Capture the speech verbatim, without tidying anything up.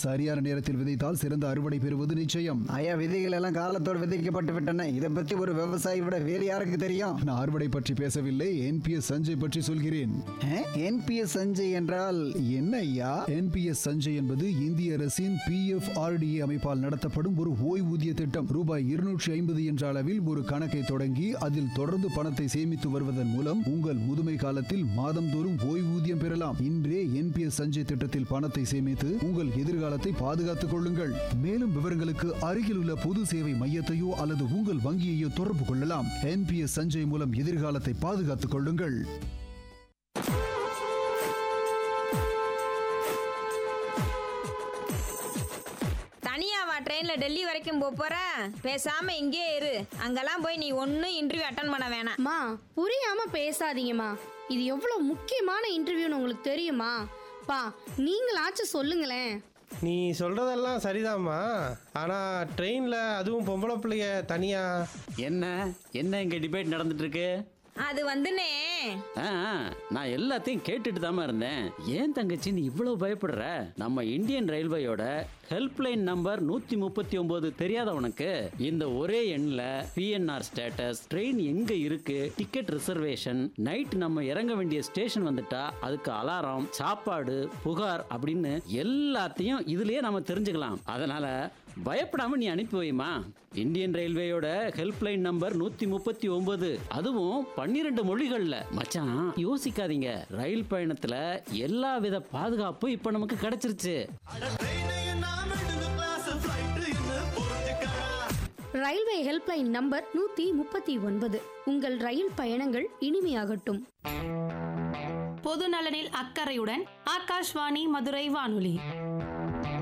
சரியான நேரத்தில் விதைத்தால் சிறந்த அறுவடை பெறுவது நிச்சயம். ஐயா, விதைகள் எல்லாம் காலத்தோடு விதைக்கப்பட்டு விட்டன. இதை பத்தி ஒரு விவசாயி விட வேறு யாருக்கு தெரியும்? நான் அறுவடை பற்றி பேசவில்லை, என்பிஎஸ் சஞ்சய் பற்றி சொல்கிறேன். என்பிஎஸ் சஞ்சய் என்றால் என்ன ஐயா? என்பிஎஸ் சஞ்சய் என்பது இந்திய அரசின் பிஎஃப்ஆர்டிஏ அமைப்பால் நடத்தப்படும் ஒரு ஓய்வூதிய திட்டம். ரூபாய் இருநூற்றி ஐம்பது என்ற அளவில் ஒரு கணக்கை தொடங்கி அதில் தொடர்ந்து பணத்தை சேமித்து வருவதன் மூலம் உங்கள் முதுமை காலத்தில் மாதந்தோறும் ஓய்வூதியம் பெறலாம். இன்றே என்பிஎஸ் சஞ்சய் திட்டத்தில் பணத்தை சேமித்து உங்கள் எதிர்காலத்தை பாதுகாத்துக் கொள்ளுங்கள். மேலும் விவரங்களுக்கு அருகில் உள்ள பொது சேவை மையத்தையோ அல்லது உங்கள் வங்கியையோ தொடர்பு கொள்ளலாம். என்பிஎஸ் சஞ்சய் மூலம் எதிர்காலத்தை பாதுகாத்துக் கொள்ளுங்கள். தனியாவா ட்ரெயின்ல டெல்லி வரைக்கும் போக போற? பேசாம இங்கே இரு. அங்கெல்லாம் போய் நீ ஒன்னும் இன்டர்வியூ அட்டன் பண்ண வேணாம். மா, புரியாம பேசாதீங்கம்மா. இது எவ்வளவு முக்கியமான இன்டர்வியூன்னு உங்களுக்கு தெரியுமா? பா, நீங்களாச்சும் சொல்லுங்களேன். நீ சொல்றதெல்லாம் சரிதாம்மா. ஆனா ட்ரெயின்ல அதுவும் பொம்பளை பிள்ளைய தனியா. என்ன என்ன இங்க டிபேட் நடந்துட்டு இருக்கு? அது வந்துனே, நான் எல்லாத்தையும் கேட்டுட்டு தாமா இருந்தேன். ஏன் தங்கச்சி நீ இவ்வளவு பயப்படுற? நம்ம இந்தியன் ரயில்வேயோட ஹெல்ப்லைன் நம்பர் நூத்தி முப்பத்தி ஒன்பது தெரியாத உனக்கு? இந்த ஒரே எண்ணில் பிஎன்ஆர் ஸ்டேட்டஸ், ட்ரெயின் எங்க இருக்கு, டிக்கெட் ரிசர்வேஷன், நைட் நம்ம இறங்க வேண்டிய ஸ்டேஷன் வந்துட்டா அதுக்கு அலாரம், சாப்பாடு, புகார் அப்படின்னு எல்லாத்தையும் இதுலயே நம்ம தெரிஞ்சுக்கலாம். அதனால பயப்படாம நீ அனுப்பி வைமா. இந்தியன் ரயில்வேயோட ஹெல்ப்லைன் நம்பர் நூத்தி முப்பத்தி ஒன்பது, அதுவும் பன்னிரண்டு மொழிகள்ல. மச்சான், யோசிக்காதீங்க. ரயில் பயணத்துல எல்லா வித பாதுகாப்பும் இப்ப நமக்கு கிடைச்சிருச்சு. ரயில்வே ஹெல்ப்லைன் நம்பர் நூத்தி முப்பத்தி ஒன்பது. உங்கள் ரயில் பயணங்கள் இனிமையாகட்டும். பொது நலனில் அக்கறையுடன் ஆகாஷ்வாணி மதுரை வானொலி.